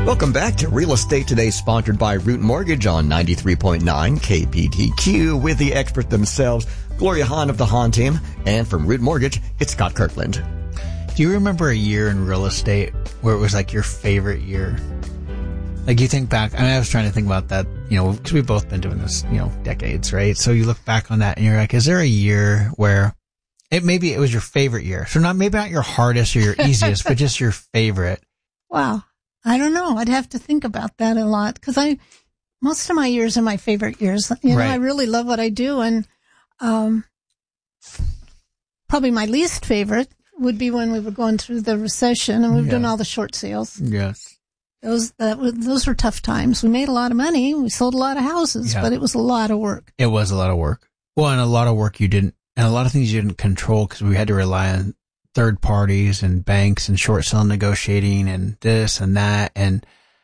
Welcome back to Real Estate Today, sponsored by Root Mortgage on 93.9 KPTQ with the experts themselves, Gloria Hahn of the Hahn team, and from Root Mortgage, it's Scott Kirkland. Do you remember a year in real estate where it was like your favorite year? Like you think back, I was trying to think about that, because we've both been doing this, decades, right? So you look back on that and you're like, is there a year where maybe it was your favorite year? So maybe not your hardest or your easiest, but just your favorite. Wow. I don't know. I'd have to think about that a lot because most of my years are my favorite years. Right. I really love what I do. And, probably my least favorite would be when we were going through the recession and we were doing all the short sales. Yes. Those were tough times. We made a lot of money. We sold a lot of houses, but it was a lot of work. It was a lot of work. Well, and a lot of work and a lot of things you didn't control because we had to rely on third parties and banks and short sale negotiating and this and that. And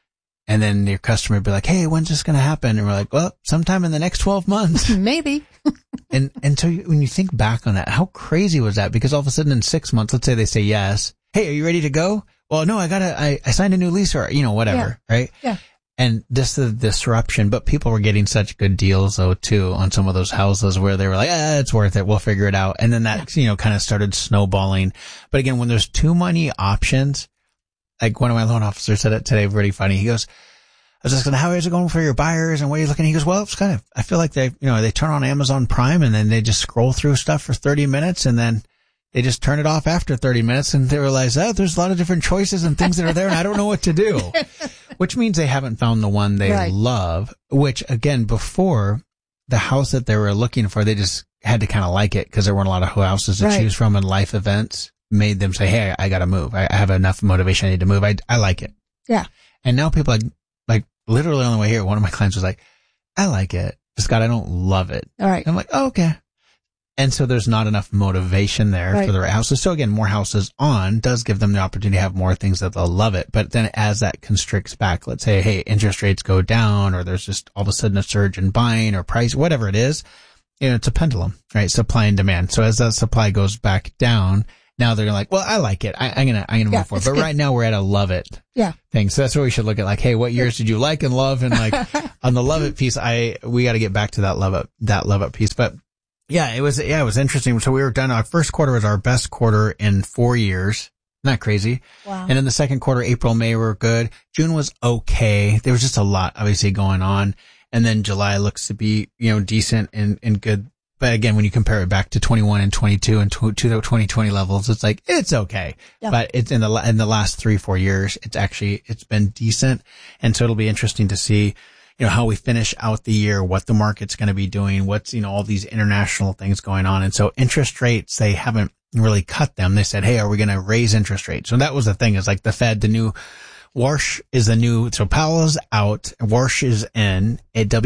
then your customer would be like, hey, when's this going to happen? And we're like, well, sometime in the next 12 months. Maybe. and so when you think back on that, how crazy was that? Because all of a sudden in 6 months, let's say they say yes. Hey, are you ready to go? Well, no, I signed a new lease or, whatever. Yeah. Right. Yeah. And this is the disruption, but people were getting such good deals though too on some of those houses where they were like, it's worth it. We'll figure it out. And then that, kind of started snowballing. But again, when there's too many options, like one of my loan officers said it today, pretty funny. He goes, I was asking, how is it going for your buyers and what are you looking? He goes, well, it's kind of, I feel like they turn on Amazon Prime and then they just scroll through stuff for 30 minutes and then they just turn it off after 30 minutes and they realize, there's a lot of different choices and things that are there and I don't know what to do. Which means they haven't found the one they love, which again, before the house that they were looking for, they just had to kind of like it because there weren't a lot of houses to choose from and life events made them say, hey, I got to move. I have enough motivation. I need to move. I like it. Yeah. And now people like literally on the way here, one of my clients was like, I like it. Scott, I don't love it. All right. And I'm like, oh, okay. And so there's not enough motivation there for the right houses. So again, more houses on does give them the opportunity to have more things that they'll love it. But then as that constricts back, let's say, hey, interest rates go down or there's just all of a sudden a surge in buying or price, whatever it is, it's a pendulum, right? Supply and demand. So as that supply goes back down, now they're like, well, I like it. I'm going to move forward. But right now we're at a love it thing. So that's what we should look at. Like, hey, what years did you like and love? And like on the love it piece, we got to get back to that love it piece. But it was interesting. So we were done. Our first quarter was our best quarter in 4 years. Not crazy. Wow. And in the second quarter, April, May were good. June was okay. There was just a lot obviously going on. And then July looks to be, decent and good. But again, when you compare it back to 21 and 22 and to the 2020 levels, it's like, it's okay. Yeah. But it's in the last 3-4 years, it's been decent. And so it'll be interesting to see, how we finish out the year, what the market's going to be doing, what's, all these international things going on. And so interest rates, they haven't really cut them. They said, hey, are we going to raise interest rates? So that was the thing is like the Fed, the new Warsh is the new, so Powell is out, Warsh is in,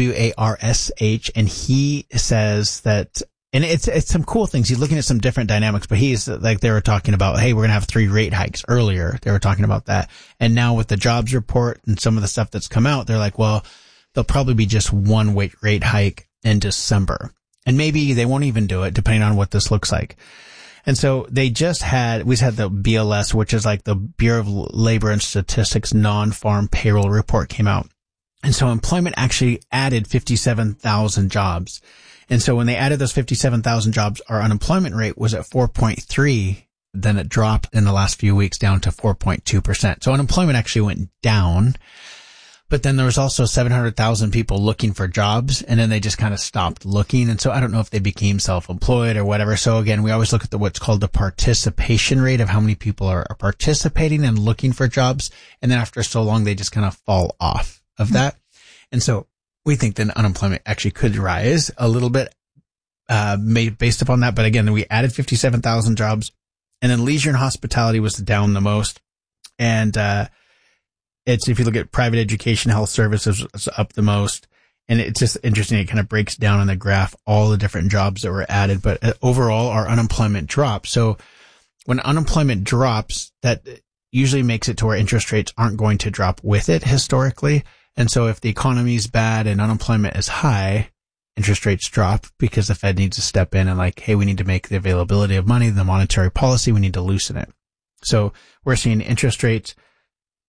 Warsh, and he says that, and it's some cool things. He's looking at some different dynamics, but he's like, they were talking about, hey, we're going to have 3 rate hikes earlier. They were talking about that. And now with the jobs report and some of the stuff that's come out, they're like, well, there'll probably be just 1 rate hike in December. And maybe they won't even do it depending on what this looks like. And so we had the BLS, which is like the Bureau of Labor and Statistics non-farm payroll report came out. And so employment actually added 57,000 jobs. And so when they added those 57,000 jobs, our unemployment rate was at 4.3. Then it dropped in the last few weeks down to 4.2%. So unemployment actually went down. But then there was also 700,000 people looking for jobs, and then they just kind of stopped looking. And so I don't know if they became self-employed or whatever. So again, we always look at what's called the participation rate of how many people are participating and looking for jobs. And then after so long, they just kind of fall off of that. And so we think that unemployment actually could rise a little bit, based upon that. But again, we added 57,000 jobs, and then leisure and hospitality was down the most. And, if you look at private education, health services is up the most. And it's just interesting. It kind of breaks down on the graph, all the different jobs that were added. But overall, our unemployment dropped. So when unemployment drops, that usually makes it to where interest rates aren't going to drop with it historically. And so if the economy is bad and unemployment is high, interest rates drop because the Fed needs to step in and like, hey, we need to make the availability of money, the monetary policy, we need to loosen it. So we're seeing interest rates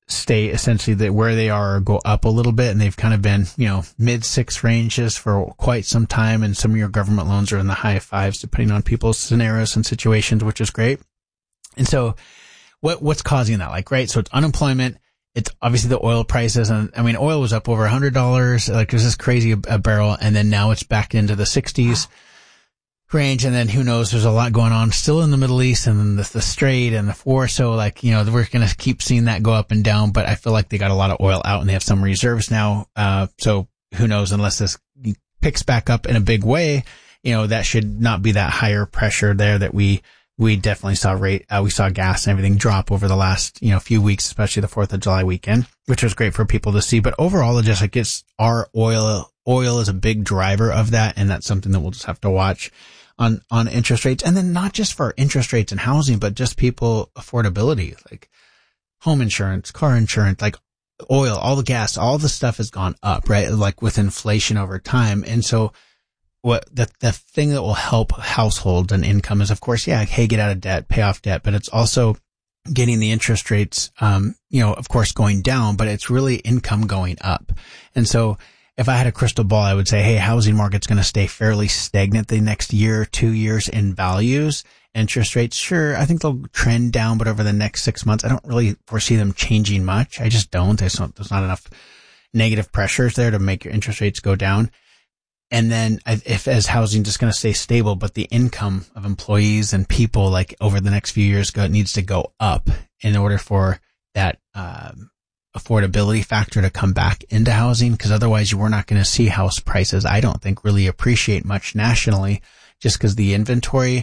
stay essentially where they are or go up a little bit. And they've kind of been, mid 6 ranges for quite some time. And some of your government loans are in the high 5s, depending on people's scenarios and situations, which is great. And so what's causing that? Like, right. So it's unemployment. It's obviously the oil prices. And I mean, oil was up over $100. Like, there's this crazy a barrel. And then now it's back into the 60s. Wow. Range, and then who knows, there's a lot going on still in the Middle East and then the Strait and the war. So like, we're going to keep seeing that go up and down, but I feel like they got a lot of oil out and they have some reserves now. So who knows, unless this picks back up in a big way, that should not be that higher pressure there that we definitely saw we saw gas and everything drop over the last, few weeks, especially the 4th of July weekend, which was great for people to see. But overall, it just like it's our oil is a big driver of that. And that's something that we'll just have to watch on interest rates. And then not just for interest rates and housing, but just people affordability, like home insurance, car insurance, like oil, all the gas, all the stuff has gone up, right? Like with inflation over time. And so what the thing that will help households and income is, of course, hey, get out of debt, pay off debt, but it's also getting the interest rates, of course, going down, but it's really income going up. And so if I had a crystal ball, I would say, hey, housing market's going to stay fairly stagnant the next year, 2 years in values. Interest rates, sure, I think they'll trend down, but over the next 6 months, I don't really foresee them changing much. I just don't. There's not enough negative pressures there to make your interest rates go down. And then as housing just going to stay stable, but the income of employees and people like over the next few years needs to go up in order for that, affordability factor to come back into housing, because otherwise we're not going to see house prices, I don't think, really appreciate much nationally, just because the inventory,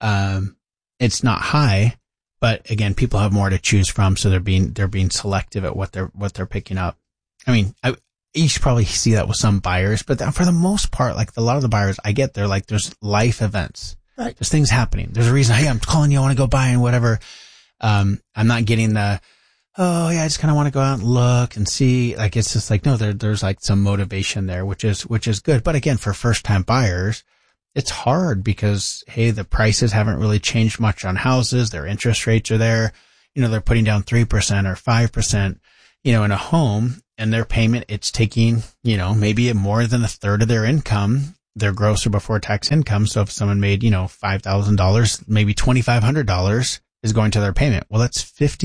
it's not high, but again, people have more to choose from, so they're being selective at what they're picking up. I mean, you should probably see that with some buyers, but for the most part, like a lot of the buyers I get, they're like, there's life events, right? There's things happening. There's a reason. Hey, I'm calling you. I want to go buy and whatever. I'm not getting the, oh yeah, I just kind of want to go out and look and see. Like, it's just like, no, there's like some motivation there, which is good. But again, for first time buyers, it's hard because, hey, the prices haven't really changed much on houses. Their interest rates are there. They're putting down 3% or 5%, in a home, and their payment, it's taking, maybe more than a third of their income, their gross or before tax income. So if someone made, $5,000, maybe $2,500 is going to their payment. Well, that's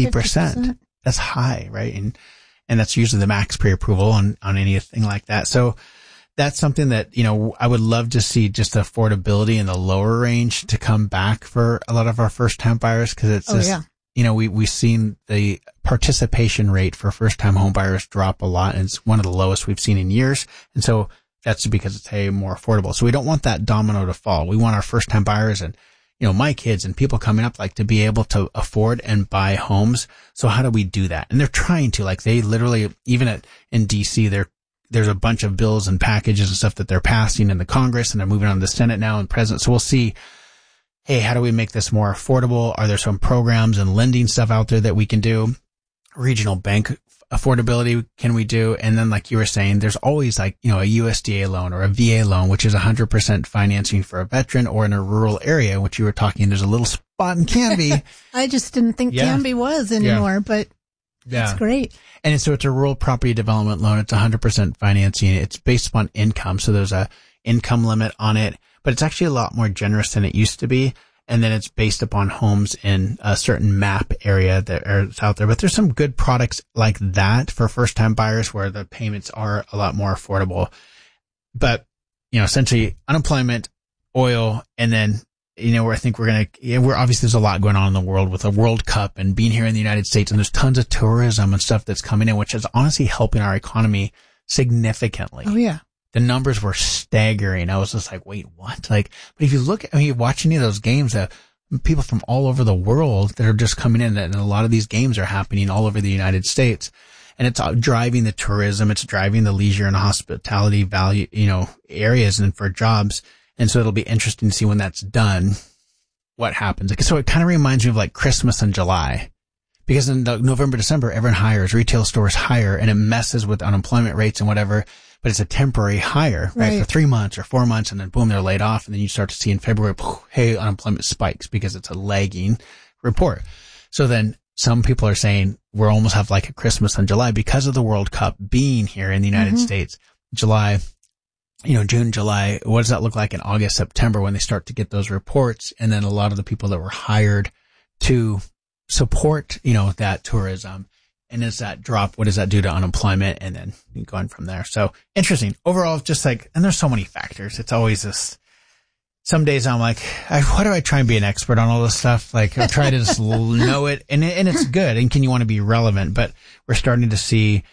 50%. That's high, right? And that's usually the max pre-approval on anything like that. So that's something that, I would love to see, just the affordability in the lower range to come back for a lot of our first time buyers. Cause it's we've seen the participation rate for first time home buyers drop a lot. And it's one of the lowest we've seen in years. And so that's because it's more affordable. So we don't want that domino to fall. We want our first time buyers and, my kids and people coming up, like, to be able to afford and buy homes. So how do we do that? And they're trying to, like, they literally, even in DC, there's a bunch of bills and packages and stuff that they're passing in the Congress, and they're moving on to the Senate now and President. So we'll see, hey, how do we make this more affordable? Are there some programs and lending stuff out there that we can do? Regional bank affordability can we do? And then, like you were saying, there's always like, a USDA loan or a VA loan, which is 100% financing for a veteran, or in a rural area, which you were talking, there's a little spot in Canby. I just didn't think Canby was anymore, but that's great. And so it's a rural property development loan. It's 100% financing. It's based upon income. So there's a income limit on it, but it's actually a lot more generous than it used to be. And then it's based upon homes in a certain map area that is out there. But there's some good products like that for first time buyers where the payments are a lot more affordable. But, essentially unemployment, oil, and then, where I think we're obviously there's a lot going on in the world with the World Cup and being here in the United States. And there's tons of tourism and stuff that's coming in, which is honestly helping our economy significantly. Oh, yeah. The numbers were staggering. I was just like, wait, what? Like, but if you look, you watch any of those games, people from all over the world that are just coming in, and a lot of these games are happening all over the United States. And it's driving the tourism. It's driving the leisure and hospitality value, areas and for jobs. And so it'll be interesting to see when that's done, what happens. So it kind of reminds me of like Christmas in July. Because in November, December, everyone hires, retail stores hire, and it messes with unemployment rates and whatever. But it's a temporary hire, right? For 3 months or 4 months, and then boom, they're laid off. And then you start to see in February, hey, unemployment spikes because it's a lagging report. So then some people are saying, we'll almost have like a Christmas in July because of the World Cup being here in the United States. July, June, July, what does that look like in August, September when they start to get those reports? And then a lot of the people that were hired to support, that tourism. And is that drop? What does that do to unemployment? And then going from there. So interesting. Overall, just and there's so many factors. It's always this, some days I'm like, why do I try and be an expert on all this stuff? Like I try to just know it and it's good. And you want to be relevant, but we're starting to see,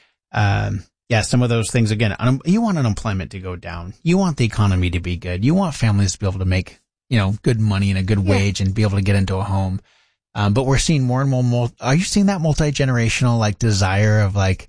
some of those things again. You want unemployment to go down. You want the economy to be good. You want families to be able to make, good money and a good wage and be able to get into a home. But we're seeing more and more, are you seeing that multi-generational desire of so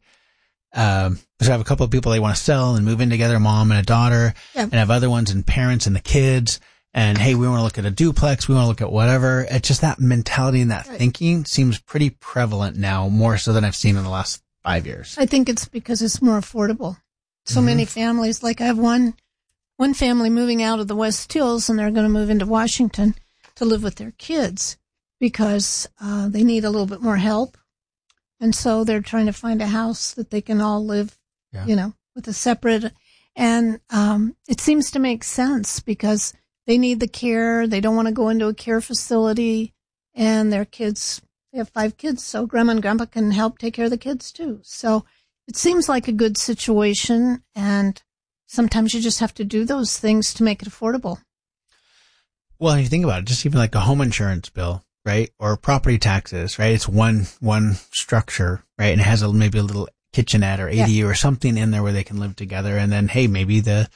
I have a couple of people they want to sell and move in together, a mom and a daughter, and have other ones and parents and the kids. And hey, we want to look at a duplex. We want to look at whatever. It's just that mentality and that thinking seems pretty prevalent now, more so than I've seen in the last 5 years. I think it's because it's more affordable. So many families, I have one family moving out of the West Hills and they're going to move into Washington to live with their kids because they need a little bit more help. And so they're trying to find a house that they can all live, with a separate. And it seems to make sense because they need the care. They don't want to go into a care facility. And their kids, they have 5 kids, so grandma and grandpa can help take care of the kids too. So it seems like a good situation. And sometimes you just have to do those things to make it affordable. Well, if you think about it, just even like a home insurance bill. Right? Or property taxes, right? It's one structure, right? And it has maybe a little kitchenette or ADU or something in there where they can live together. And then, hey, maybe the,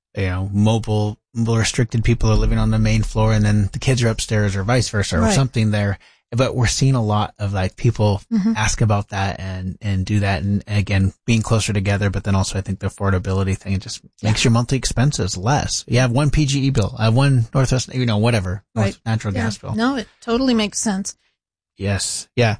mobile restricted people are living on the main floor and then the kids are upstairs or vice versa or something there. But we're seeing a lot of people ask about that and do that. And again, being closer together, but then also I think the affordability thing, it just makes your monthly expenses less. You have one PGE bill, I have one Northwest, whatever, natural gas bill. No, it totally makes sense. Yes. Yeah.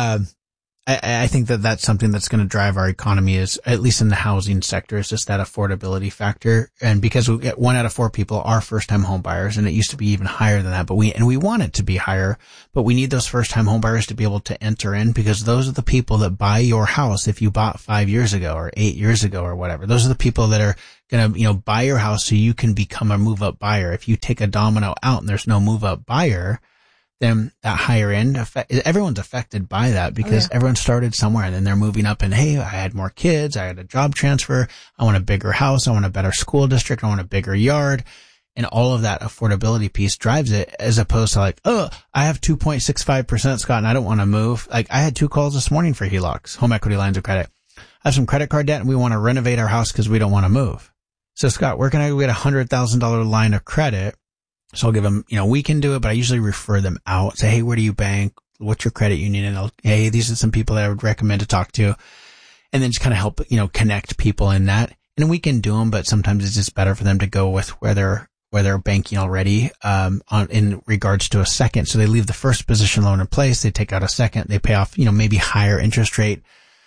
I think that that's something that's going to drive our economy is, at least in the housing sector, is just that affordability factor. And because we get 1 out of 4 people are first time home buyers, and it used to be even higher than that, but we want it to be higher, but we need those first time home buyers to be able to enter in because those are the people that buy your house. If you bought 5 years ago or 8 years ago or whatever, those are the people that are going to, buy your house so you can become a move up buyer. If you take a domino out and there's no move up buyer, then that higher end everyone's affected by that because everyone started somewhere and then they're moving up and hey, I had more kids. I had a job transfer. I want a bigger house. I want a better school district. I want a bigger yard. And all of that affordability piece drives it as opposed to I have 2.65%, Scott, and I don't want to move. I had 2 calls this morning for HELOCs, home equity lines of credit. I have some credit card debt and we want to renovate our house because we don't want to move. So Scott, where can I go get $100,000 line of credit? So I'll give them, we can do it, but I usually refer them out. Say, hey, where do you bank? What's your credit union? And hey, these are some people that I would recommend to talk to. And then just kind of help, connect people in that. And we can do them, but sometimes it's just better for them to go with where they're banking already, in regards to a second. So they leave the first position loan in place. They take out a second. They pay off, maybe higher interest rate,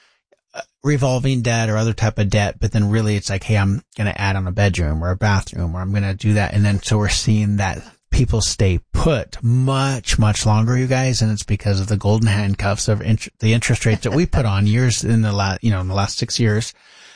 revolving debt or other type of debt, but then really it's like, hey, I'm going to add on a bedroom or a bathroom or I'm going to do that. And then so we're seeing that people stay put much, much longer, you guys. And it's because of the golden handcuffs of the interest rates that we put on years in the last 6 years.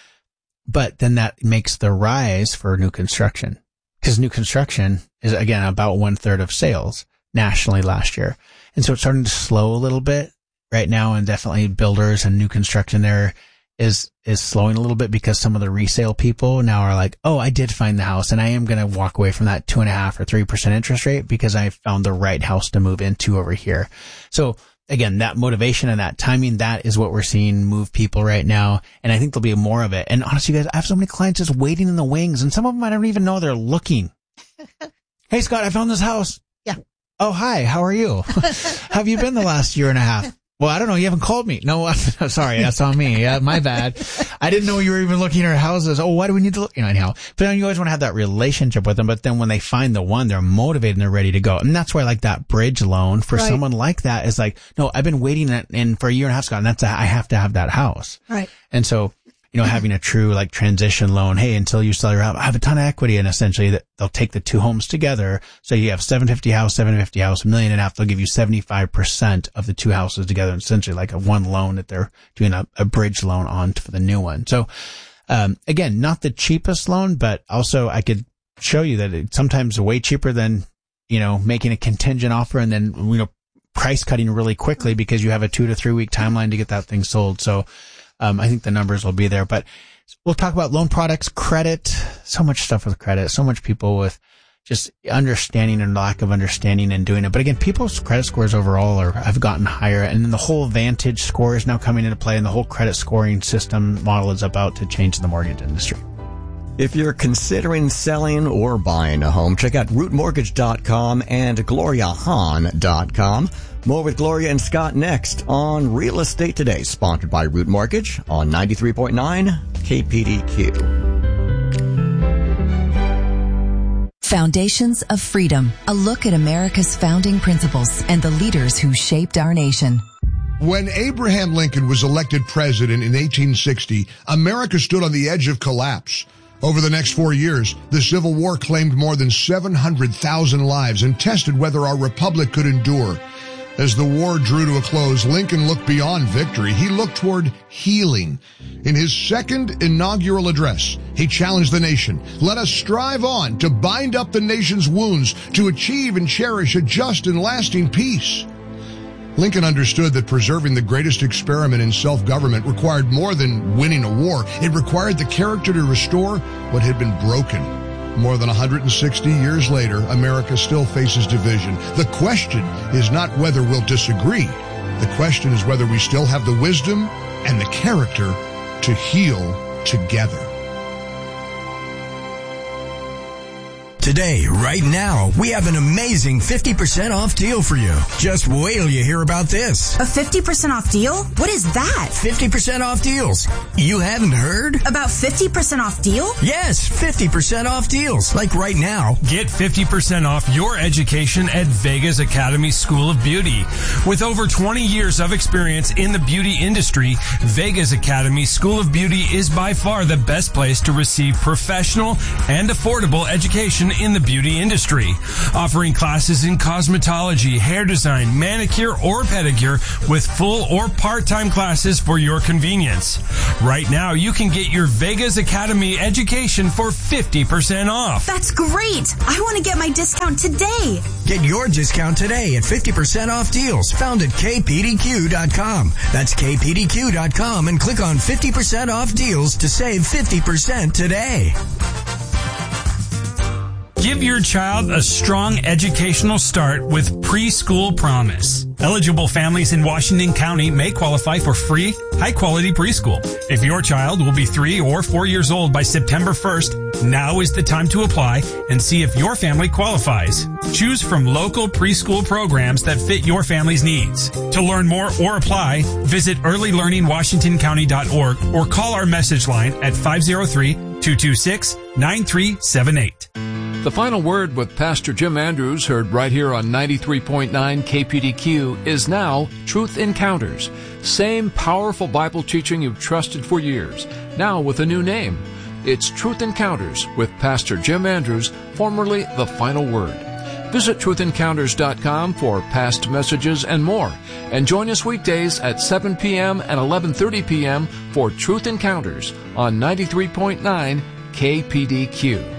But then that makes the rise for new construction because new construction is again about 1/3 of sales nationally last year. And so it's starting to slow a little bit right now. And definitely builders and new construction there is slowing a little bit because some of the resale people now are like, oh, I did find the house and I am going to walk away from that 2.5% or 3% interest rate because I found the right house to move into over here. So again, that motivation and that timing, that is what we're seeing move people right now. And I think there'll be more of it. And honestly, guys, I have so many clients just waiting in the wings and some of them I don't even know they're looking. Hey, Scott, I found this house. Yeah. Oh, hi. How are you? How have you been the last year and a half? Well, I don't know. You haven't called me. No, sorry. That's on me. Yeah, my bad. I didn't know you were even looking at houses. Oh, why do we need to look? Anyhow. But then you always want to have that relationship with them. But then when they find the one, they're motivated and they're ready to go. And that's why like that bridge loan for someone like that is like, no, I've been waiting for a year and a half, Scott, and I have to have that house. Right. And so, having a true like transition loan. Hey, until you sell your house, I have a ton of equity, and essentially that they'll take the two homes together. So you have 750 house, $1.5 million. They'll give you 75% of the two houses together, and essentially like a one loan that they're doing a bridge loan on for the new one. So, again, not the cheapest loan, but also I could show you that it's sometimes way cheaper than, making a contingent offer and then, price cutting really quickly because you have a 2 to 3 week timeline to get that thing sold. So, I think the numbers will be there, but we'll talk about loan products, credit, so much stuff with credit, so much people with just understanding and lack of understanding and doing it. But again, people's credit scores overall have gotten higher, and then the whole Vantage score is now coming into play, and the whole credit scoring system model is about to change the mortgage industry. If you're considering selling or buying a home, check out rootmortgage.com and gloriahahn.com. More with Gloria and Scott next on Real Estate Today, sponsored by Root Mortgage on 93.9 KPDQ. Foundations of Freedom, a look at America's founding principles and the leaders who shaped our nation. When Abraham Lincoln was elected president in 1860, America stood on the edge of collapse. Over the next 4 years, the Civil War claimed more than 700,000 lives and tested whether our republic could endure. As the war drew to a close, Lincoln looked beyond victory. He looked toward healing. In his second inaugural address, he challenged the nation. Let us strive on to bind up the nation's wounds, to achieve and cherish a just and lasting peace. Lincoln understood that preserving the greatest experiment in self-government required more than winning a war. It required the character to restore what had been broken. More than 160 years later, America still faces division. The question is not whether we'll disagree. The question is whether we still have the wisdom and the character to heal together. Today, right now, we have an amazing 50% off deal for you. Just wait till you hear about this. A 50% off deal? What is that? 50% off deals. You haven't heard? About 50% off deal? Yes, 50% off deals. Like right now. Get 50% off your education at Vegas Academy School of Beauty. With over 20 years of experience in the beauty industry, Vegas Academy School of Beauty is by far the best place to receive professional and affordable education in the beauty industry, offering classes in cosmetology, hair design, manicure, or pedicure with full or part-time classes for your convenience. Right now, you can get your Vegas Academy education for 50% off. That's great! I want to get my discount today. Get your discount today at 50% off deals found at kpdq.com. That's kpdq.com and click on 50% off deals to save 50% today. Give your child a strong educational start with Preschool Promise. Eligible families in Washington County may qualify for free, high-quality preschool. If your child will be 3 or 4 years old by September 1st, now is the time to apply and see if your family qualifies. Choose from local preschool programs that fit your family's needs. To learn more or apply, visit earlylearningwashingtoncounty.org or call our message line at 503-226-9378. The Final Word with Pastor Jim Andrews, heard right here on 93.9 KPDQ, is now Truth Encounters. Same powerful Bible teaching you've trusted for years, now with a new name. It's Truth Encounters with Pastor Jim Andrews, formerly The Final Word. Visit truthencounters.com for past messages and more. And join us weekdays at 7 p.m. and 11:30 p.m. for Truth Encounters on 93.9 KPDQ.